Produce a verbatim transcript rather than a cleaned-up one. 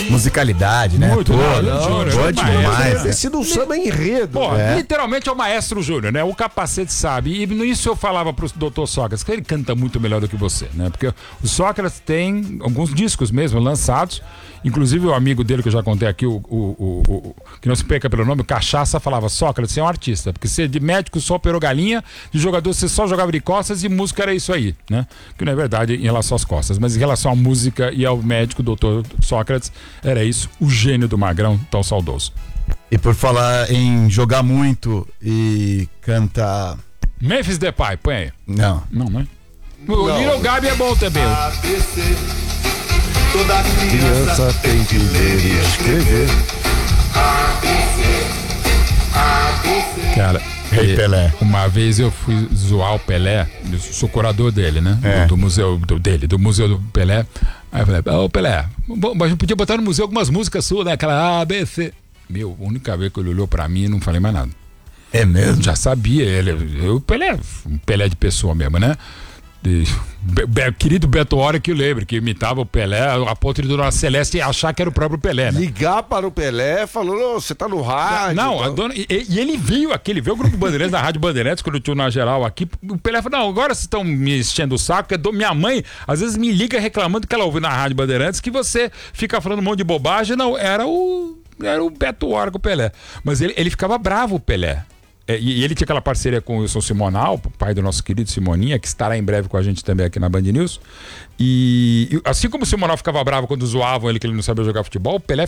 musicalidade, né? Muito Pô, bom, não, Júnior, bom é demais, maestro. né? Deve ter sido um samba enredo. Pô, É. literalmente é o maestro Júnior, né? O capacete sabe. E nisso eu falava pro doutor Sócrates, que ele canta muito melhor do que você, né? Porque o Sócrates tem alguns discos mesmo lançados. Inclusive o amigo dele, que eu já contei aqui, o, o, o, o que não se perca pelo nome, o Cachaça, falava: Sócrates, você é um artista. Porque você de médico só operou galinha, de jogador você só jogava de costas, e música era isso aí, né? Que não é verdade em relação às costas, mas em relação à música e ao médico, o doutor Sócrates, era isso, o gênio do Magrão, tão saudoso. E por falar em jogar muito e cantar... Memphis Depay, põe aí. Não. Não, né? O Little Gabi é bom também. Toda Criança tem que ler e escrever. Cara, Rei e- Pelé. uma vez eu fui zoar o Pelé, eu sou curador dele, né? É. Do, do museu do, dele, do museu do Pelé. Aí eu falei: ô Pelé, bom, mas a gente podia botar no museu algumas músicas suas, né? Aquela A, B, C. Meu, a única vez que ele olhou pra mim, não falei mais nada. É mesmo? Já sabia, ele, eu, Pelé, um Pelé de pessoa mesmo, né? De, Be- Be- querido Beto Hora, que eu lembro, que imitava o Pelé, a ponto de Dona Celeste achar que era o próprio Pelé, né? Ligar para o Pelé, falou: "Ô, você tá no rádio." Não, a tal. dona, e, e ele viu aquele, viu o Grupo Bandeirantes da Rádio Bandeirantes, quando eu tinha na geral aqui. O Pelé falou: não, agora vocês estão me enchendo o saco, porque do- minha mãe às vezes me liga reclamando que ela ouviu na Rádio Bandeirantes que você fica falando um monte de bobagem. Não, era o, era o Beto Hora com o Pelé. Mas ele, ele ficava bravo, o Pelé. É, e, e ele tinha aquela parceria com o Wilson Simonal, pai do nosso querido Simoninha, que estará em breve com a gente também aqui na Band News. E, e assim como o Simonal ficava bravo quando zoavam ele que ele não sabia jogar futebol, o Pelé